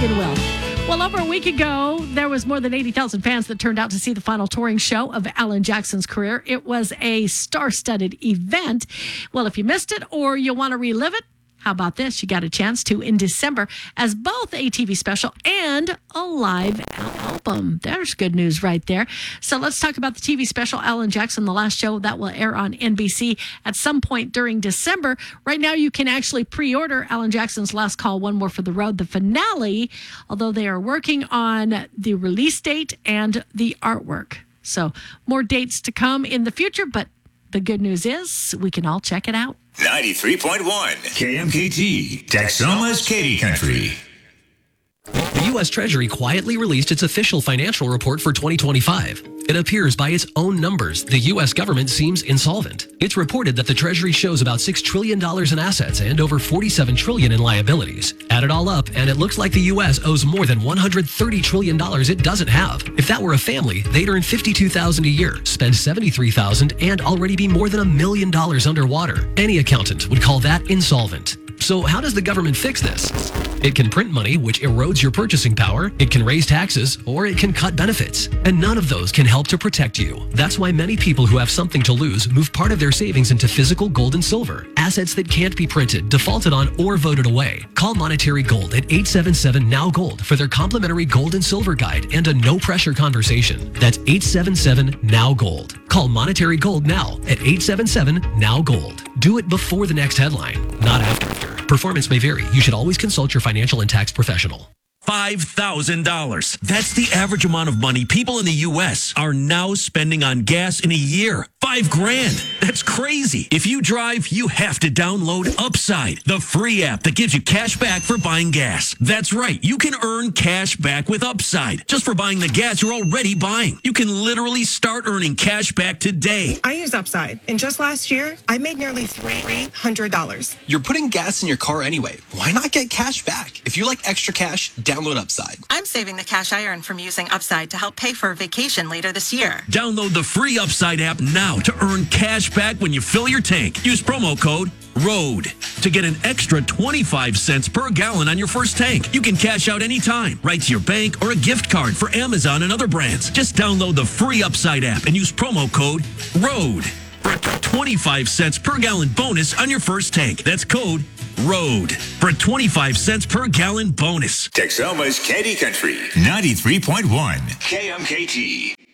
Megan will. Well, over a week ago, there was more than 80,000 fans that turned out to see the final touring show of Alan Jackson's career. It was a star-studded event. Well, if you missed it or you want to relive it, how about this? You got a chance to in December as both a TV special and a live album. There's good news right there. So let's talk about the TV special, Alan Jackson, the last show that will air on NBC at some point during December. Right now, you can actually pre-order Alan Jackson's Last Call, One More for the Road, the finale, although they are working on the release date and the artwork. So more dates to come in the future, but the good news is we can all check it out. 93.1 KMKT, Texoma's Katy Country. The U.S. Treasury quietly released its official financial report for 2025. It appears by its own numbers, the U.S. government seems insolvent. It's reported that the Treasury shows about $6 trillion in assets and over $47 trillion in liabilities. Add it all up, and it looks like the U.S. owes more than $130 trillion it doesn't have. If that were a family, they'd earn $52,000 a year, spend $73,000, and already be more than $1 million underwater. Any accountant would call that insolvent. So how does the government fix this? It can print money, which erodes your purchasing power. It can raise taxes, or it can cut benefits. And none of those can help to protect you. That's why many people who have something to lose move part of their savings into physical gold and silver, assets that can't be printed, defaulted on, or voted away. Call Monetary Gold at 877-NOW-GOLD for their complimentary gold and silver guide and a no-pressure conversation. That's 877-NOW-GOLD. Call Monetary Gold now at 877-NOW-GOLD. Do it before the next headline, not after. Performance may vary. You should always consult your financial and tax professional. $5,000. That's the average amount of money people in the U.S. are now spending on gas in a year. $5,000. That's crazy. If you drive, you have to download Upside, the free app that gives you cash back for buying gas. That's right. You can earn cash back with Upside just for buying the gas you're already buying. You can literally start earning cash back today. I use Upside, and just last year, I made nearly $300. You're putting gas in your car anyway. Why not get cash back? If you like extra cash, download Upside. I'm saving the cash I earn from using Upside to help pay for a vacation later this year. Download the free Upside app now to earn cash back when you fill your tank. Use promo code ROAD to get an extra 25 cents per gallon on your first tank. You can cash out anytime, right to your bank or a gift card for Amazon and other brands. Just download the free Upside app and use promo code ROAD for a 25 cents per gallon bonus on your first tank. That's code ROAD for a 25 cents per gallon bonus. Texoma's Katy Country, 93.1 KMKT.